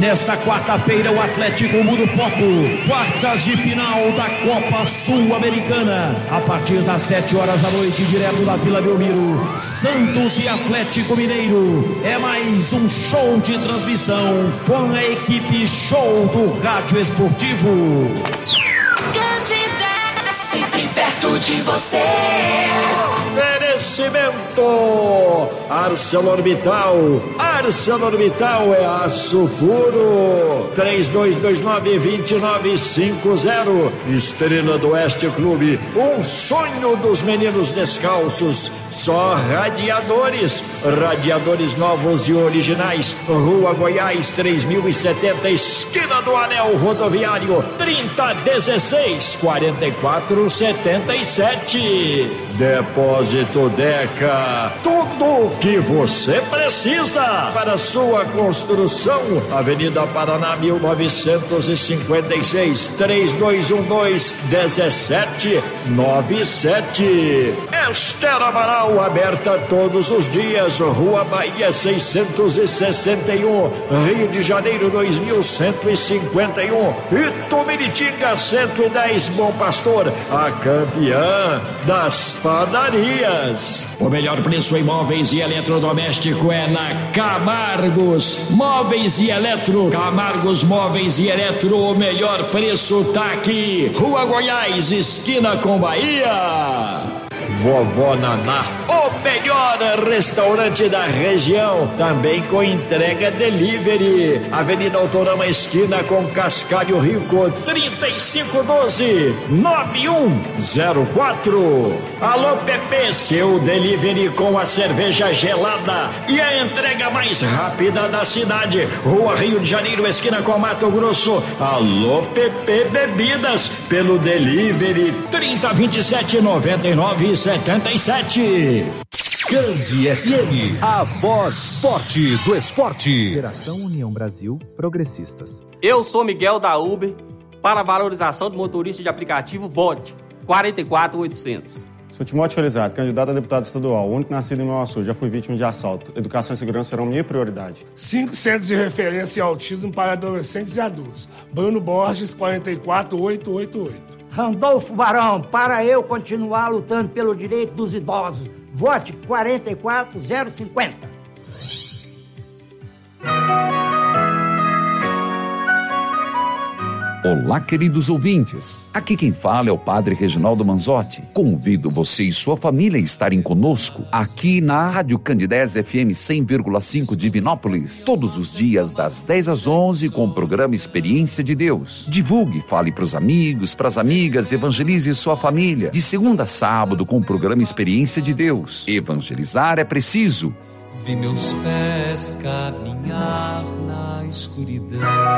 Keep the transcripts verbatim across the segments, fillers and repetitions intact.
Nesta quarta-feira, o Atlético muda o foco. Quartas de final da Copa Sul-Americana. A partir das sete horas da noite, direto da Vila Belmiro, Santos e Atlético Mineiro. É mais um show de transmissão com a equipe Show do Rádio Esportivo. Candidata, sempre perto de você. Oferecimento ArcelorMittal. ArcelorMittal é aço puro. três dois dois nove, dois nove cinco zero. Estrela do Oeste Clube, um sonho dos meninos descalços. Só radiadores, radiadores novos e originais. Rua Goiás três mil e setenta, esquina do Anel Rodoviário, trinta dezesseis, quarenta e quatro setenta e sete. Depósito Deca, tudo o que você precisa para sua construção. Avenida Paraná mil novecentos e cinquenta e seis, três dois um dois, um sete nove sete. Esther Amaral, aberta todos os dias. Rua Bahia seiscentos e sessenta e um, Rio de Janeiro dois mil cento e cinquenta e um. Itumiritinga cento e dez, Bom Pastor, a campeã das padarias. O melhor preço em móveis e eletrodoméstico é na Camargos Móveis e Eletro. Camargos Móveis e Eletro, o melhor preço tá aqui. Rua Goiás, esquina com Bahia. Vovó Naná, o melhor restaurante da região, também com entrega delivery. Avenida Autorama, esquina com Cascalho Rico, trinta e cinco doze, nove um zero quatro. Alô Pepe, seu delivery com a cerveja gelada e a entrega mais rápida da cidade. Rua Rio de Janeiro, esquina com Mato Grosso. Alô Pepe Bebidas, pelo delivery trinta, vinte e sete, noventa e nove, setenta e sete. Candi F M, a voz forte do esporte. Federação União Brasil Progressistas. Eu sou Miguel da Uber. Para a valorização do motorista de aplicativo, vote quarenta e quatro mil e oitocentos. Sou Timóteo Felizardo, candidato a deputado estadual, o único nascido em Nova Sul, já fui vítima de assalto. Educação e segurança serão minha prioridade. Cinco centros de referência em autismo para adolescentes e adultos. Bruno Borges, quarenta e quatro mil oitocentos e oitenta e oito. Randolfo Barão, para eu continuar lutando pelo direito dos idosos. Vote quarenta e quatro mil cinquenta. Olá, queridos ouvintes. Aqui quem fala é o Padre Reginaldo Manzotti. Convido você e sua família a estarem conosco aqui na Rádio Candidez F M cem vírgula cinco de Divinópolis, todos os dias das dez às onze com o programa Experiência de Deus. Divulgue, fale para os amigos, para as amigas, evangelize sua família. De segunda a sábado com o programa Experiência de Deus. Evangelizar é preciso. Vi meus pés caminhar na escuridão.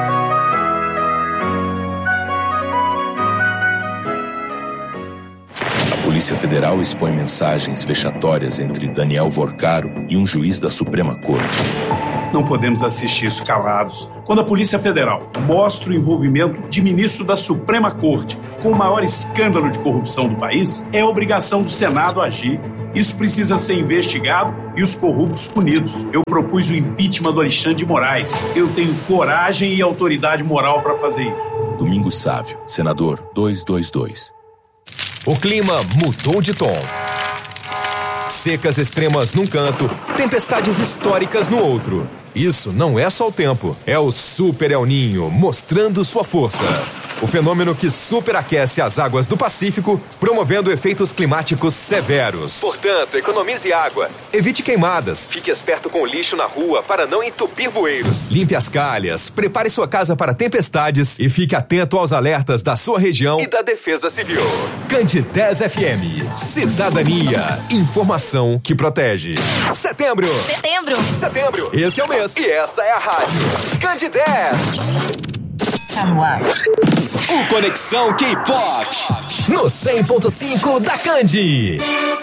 A Polícia Federal expõe mensagens vexatórias entre Daniel Vorcaro e um juiz da Suprema Corte. Não podemos assistir isso calados. Quando a Polícia Federal mostra o envolvimento de ministro da Suprema Corte com o maior escândalo de corrupção do país, é obrigação do Senado agir. Isso precisa ser investigado e os corruptos punidos. Eu propus o impeachment do Alexandre de Moraes. Eu tenho coragem e autoridade moral para fazer isso. Domingos Sávio, senador duzentos e vinte e dois. O clima mudou de tom. Secas extremas num canto, tempestades históricas no outro. Isso não é só o tempo, é o Super El Niño mostrando sua força. O fenômeno que superaquece as águas do Pacífico, promovendo efeitos climáticos severos. Portanto, economize água, evite queimadas, fique esperto com o lixo na rua para não entupir bueiros. Limpe as calhas, prepare sua casa para tempestades e fique atento aos alertas da sua região e da Defesa Civil. Candidez F M, cidadania, informação que protege. Setembro! Setembro! Setembro! Esse é o mês e essa é a rádio Candidez. Tá no ar. O Conexão K-Pop no cem ponto cinco da Candi.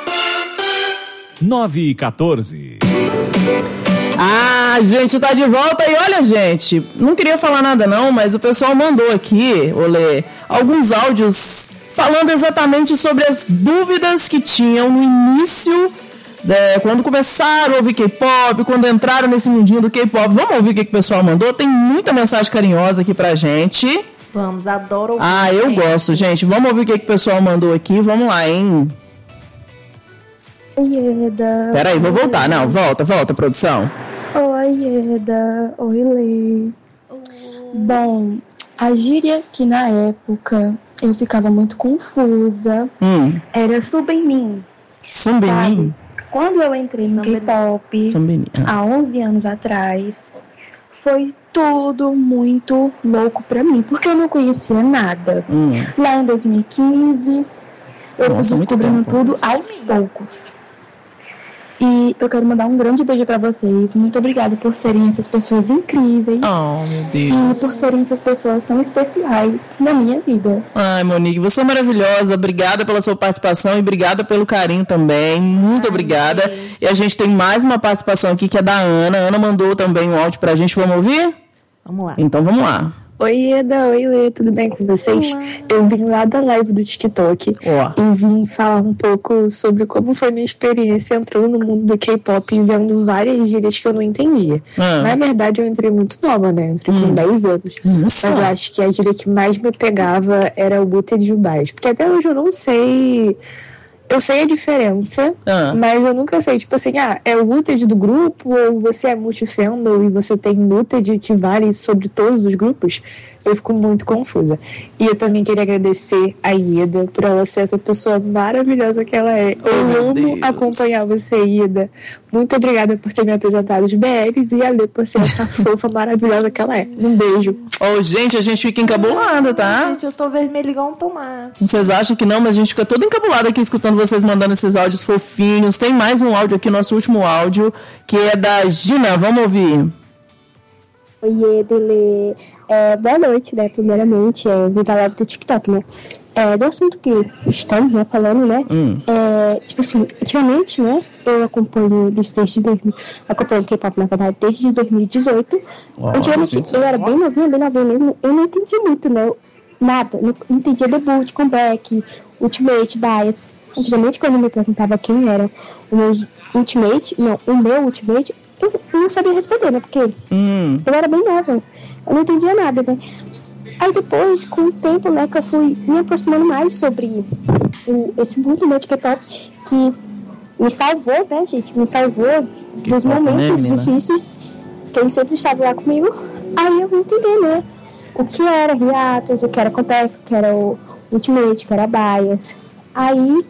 nove e quatorze. Ah, gente, tá de volta e olha, gente, não queria falar nada não, mas o pessoal mandou aqui, olê, alguns áudios falando exatamente sobre as dúvidas que tinham no início É, quando começaram a ouvir K-pop, quando entraram nesse mundinho do K-pop. Vamos ouvir o que, que o pessoal mandou? Tem muita mensagem carinhosa aqui pra gente. Vamos, adoro ouvir. Ah, eu gosto, gente. Vamos ouvir o que, que o pessoal mandou aqui. Vamos lá, hein? Oi, Eda. Peraí, vou voltar. Não, volta, volta, produção. Oi, Eda. Oi, Lê. Bom, a gíria que na época eu ficava muito confusa hum. era Subemin. Subemin? Quando eu entrei no K-pop, ah. há onze anos atrás, foi tudo muito louco pra mim, porque eu não conhecia nada. Hum. Lá em dois mil e quinze, eu Nossa, fui descobrindo tudo aos poucos. E eu quero mandar um grande beijo pra vocês. Muito obrigada por serem essas pessoas incríveis. Oh, meu Deus. E por serem essas pessoas tão especiais na minha vida. Ai, Monique, você é maravilhosa. Obrigada pela sua participação e obrigada pelo carinho também. Muito Ai, obrigada. Deus. E a gente tem mais uma participação aqui que é da Ana. A Ana mandou também um áudio pra gente. Vamos ouvir? Vamos lá. Então vamos lá. Oi, Eda, oi, Lê, tudo bem com vocês? Olá. Eu vim lá da live do TikTok oh. e vim falar um pouco sobre como foi minha experiência entrando no mundo do K-pop e vendo várias gírias que eu não entendia. Ah. Na verdade, eu entrei muito nova, né? Eu entrei com hum. dez anos. Nossa. Mas eu acho que a gíria que mais me pegava era o Buta de Jubás. Porque até hoje eu não sei... Eu sei a diferença, ah. mas eu nunca sei, tipo assim, ah, é o Muted do grupo ou você é multifandom e você tem Muted que vale sobre todos os grupos? Eu fico muito confusa. E eu também queria agradecer a Ieda por ela ser essa pessoa maravilhosa que ela é. Oh, eu amo Deus. acompanhar você, Ieda. Muito obrigada por ter me apresentado os B Ls e a Lê por ser essa fofa maravilhosa que ela é. Um beijo. Oh, gente, a gente fica encabulada, tá? Gente, eu tô vermelho igual um tomate. Vocês acham que não, mas a gente fica todo encabulado aqui escutando vocês mandando esses áudios fofinhos. Tem mais um áudio aqui, nosso último áudio, que é da Gina. Vamos ouvir. Oi, Dele. É, boa noite, né? Primeiramente, é, vim da live do TikTok, né? É, do assunto que estamos, né, falando, né? Hum. É, tipo assim, antigamente, né? Eu acompanho desde, desde dois mil, acompanho K-pop, na verdade, desde dois mil e dezoito. Oh, antigamente, gente, eu era bem novinha, bem novinha mesmo. Eu não entendi muito, né? Nada. Não, não entendia debut, comeback, ultimate, bias. Antigamente, quando me perguntava quem era o meu ultimate, não, o meu ultimate, eu não sabia responder, né? Porque hum. eu era bem nova. Eu não entendia nada, né? Aí depois, com o tempo, né, que eu fui me aproximando mais sobre o, esse mundo, né, de K-pop, que me salvou, né, gente? Me salvou dos momentos né, difíceis, que ele sempre estava lá comigo. Aí eu vim entender, né? O que era hiatus, o que era comeback, o que era o ultimate, o que era bias. Aí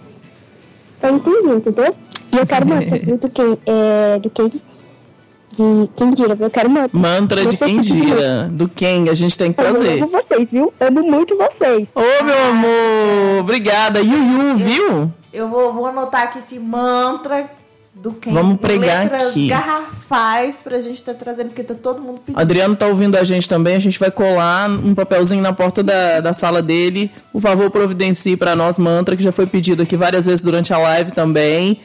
eu entendi, entendeu? E eu quero manter do quem é, do quem de quem gira, eu quero mantra. Mantra de quem gira, do quem a gente tem que trazer. Eu amo vocês, viu? Amo muito vocês. Ô, oh, meu amor, obrigada. Yuyu, viu? Eu vou, vou anotar aqui esse mantra do quem. Vamos pregar letras aqui. Garrafais pra gente estar tá trazendo, porque tá todo mundo pedindo. Adriano tá ouvindo a gente também, a gente vai colar um papelzinho na porta da, da sala dele. Por favor, providencie pra nós mantra, que já foi pedido aqui várias vezes durante a live também.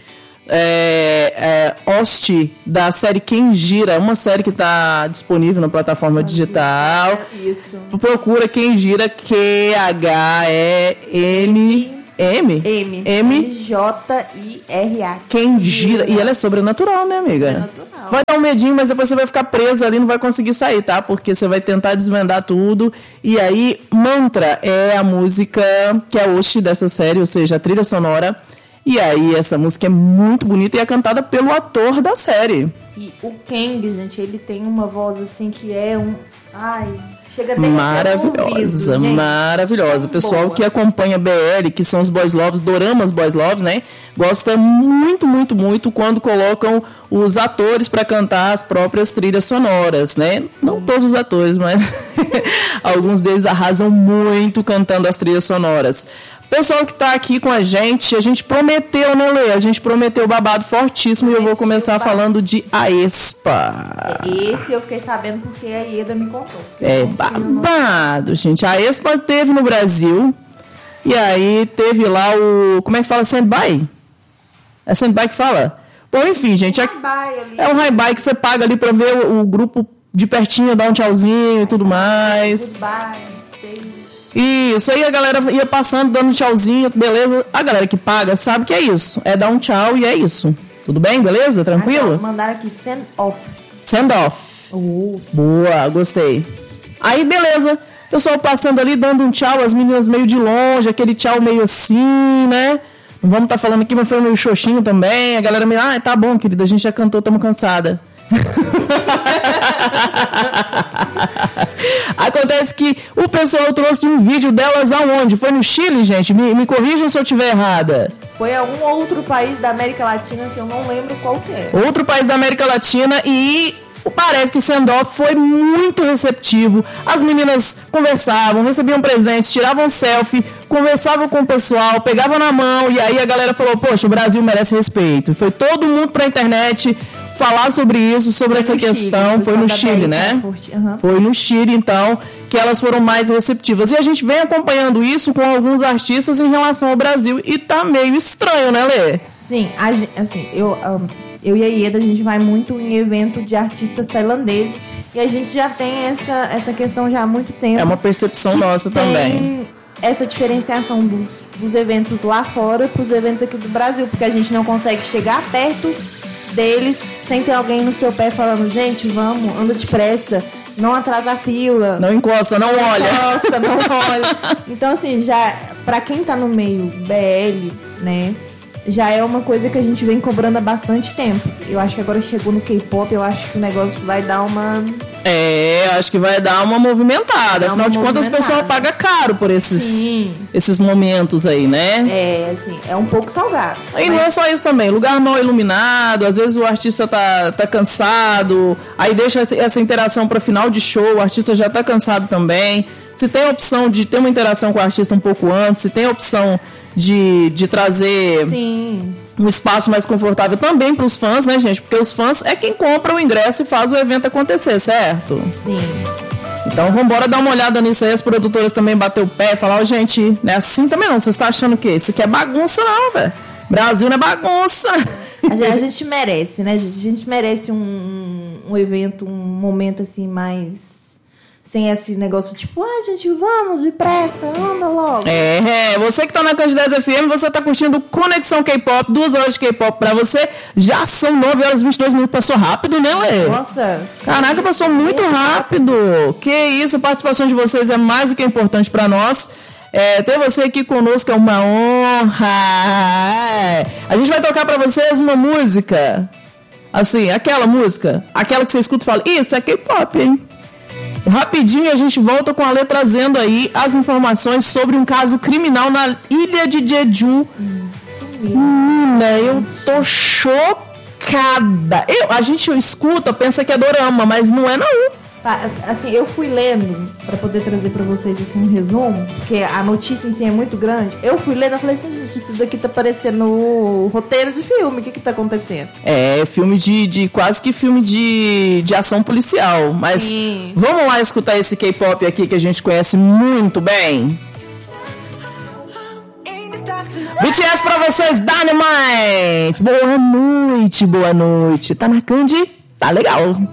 É, é, Host da série Quem Gira, uma série que está disponível na plataforma digital. Isso. Procura Quem Gira, Q H E N M M M J I R A. Quem Gira. E ela é sobrenatural, né, amiga? Sobrenatural. Vai dar um medinho, mas depois você vai ficar presa ali, não vai conseguir sair, tá? Porque você vai tentar desvendar tudo. E aí, Mantra é a música que é host dessa série, ou seja, a trilha sonora. E aí, essa música é muito bonita e é cantada pelo ator da série. E o Kang, gente, ele tem uma voz assim que é um... Ai, chega até maravilhosa, ouvido, maravilhosa. O pessoal boa. que acompanha B L, que são os Boys Loves, Doramas Boys Loves, né? Gosta muito, muito, muito quando colocam os atores para cantar as próprias trilhas sonoras, né? Sim. Não todos os atores, mas alguns deles arrasam muito cantando as trilhas sonoras. Pessoal que tá aqui com a gente, a gente prometeu, né, Lê? A gente prometeu babado fortíssimo e eu vou começar falando de Aespa. Esse eu fiquei sabendo porque a Ieda me contou. É babado, gente. A Aespa teve no Brasil e aí teve lá o... Como é que fala? Sandby? É Sandby que fala? Bom, enfim, gente. É, é um hi-bye que você paga ali pra ver o, o grupo de pertinho, dar um tchauzinho e tudo mais. Goodbye, Isso, aí a galera ia passando, dando tchauzinho, beleza. A galera que paga sabe que é isso. É dar um tchau e é isso. Tudo bem, beleza? Tranquilo? Ah, não, mandaram aqui send off. Send off. Uh. Boa, gostei. Aí, beleza. Pessoal passando ali, dando um tchau, as meninas meio de longe, aquele tchau meio assim, né? Não vamos estar tá falando aqui, mas foi meio xoxinho também. A galera meio, ah, tá bom, querida, a gente já cantou, estamos cansada. Acontece que o pessoal trouxe um vídeo delas aonde? Foi no Chile, gente? Me, me corrijam se eu estiver errada. Foi algum outro país da América Latina que eu não lembro qual que é. Outro país da América Latina e parece que o send-off foi muito receptivo. As meninas conversavam, recebiam presentes, tiravam selfie, conversavam com o pessoal, pegavam na mão e aí a galera falou, poxa, o Brasil merece respeito. E foi todo mundo pra internet falar sobre isso, sobre essa questão. Foi no Chile, né? Foi no Chile, então, que elas foram mais receptivas. E a gente vem acompanhando isso com alguns artistas em relação ao Brasil e tá meio estranho, né, Lê? Sim, a, assim, eu, eu e a Ieda, a gente vai muito em evento de artistas tailandeses e a gente já tem essa, essa questão já há muito tempo. É uma percepção nossa também. Essa diferenciação dos, dos eventos lá fora para os eventos aqui do Brasil, porque a gente não consegue chegar perto deles sem ter alguém no seu pé falando, gente, vamos, anda depressa, não atrasa a fila. Não encosta, não, não olha. Encosta, não olha. Então, assim, já, pra quem tá no meio B L, né, já é uma coisa que a gente vem cobrando há bastante tempo. Eu acho que agora chegou no K-pop, eu acho que o negócio vai dar uma... É, acho que vai dar uma movimentada. Afinal de contas, o pessoal paga caro por esses, esses momentos aí, né? É, assim, é um pouco salgado. E mas... não é só isso também. Lugar mal iluminado, às vezes o artista tá, tá cansado, aí deixa essa interação para final de show, o artista já tá cansado também. Se tem a opção de ter uma interação com o artista um pouco antes, se tem a opção de, de trazer... Sim. Um espaço mais confortável também para os fãs, né, gente? Porque os fãs é quem compra o ingresso e faz o evento acontecer, certo? Sim. Então vamos embora dar uma olhada nisso aí. As produtoras também bater o pé e falar, ó, oh, gente, não é assim também não. Você está achando o quê? Isso aqui é bagunça não, velho. Brasil não é bagunça. A gente, a gente merece, né? A gente, a gente merece um, um evento, um momento assim mais... Sem esse negócio tipo, ah, gente, vamos, depressa, anda logo. É, você que tá na Candidez F M, você tá curtindo Conexão K-Pop, duas horas de K-Pop pra você. Já são nove horas e vinte e dois minutos, passou rápido, né, Lê? Nossa. Caraca, passou muito rápido. Que isso, a participação de vocês é mais do que importante pra nós. É, ter você aqui conosco é uma honra. A gente vai tocar pra vocês uma música, assim, aquela música, aquela que você escuta e fala, isso é K-Pop, hein? Rapidinho a gente volta com a Lê trazendo aí as informações sobre um caso criminal na ilha de Jeju. Menina, eu tô chocada. Eu, a gente escuta, pensa que é dorama, mas não é não. Assim, eu fui lendo pra poder trazer pra vocês assim, um resumo, porque a notícia em si é muito grande. Eu fui lendo e falei assim, gente, isso daqui tá parecendo roteiro de filme. O que que tá acontecendo? É, filme de, de quase que filme de, de ação policial. Mas sim, vamos lá escutar esse K-pop aqui que a gente conhece muito bem. B T S pra vocês, Dynamite! Boa noite, boa noite. Tá na Candy? Tá legal.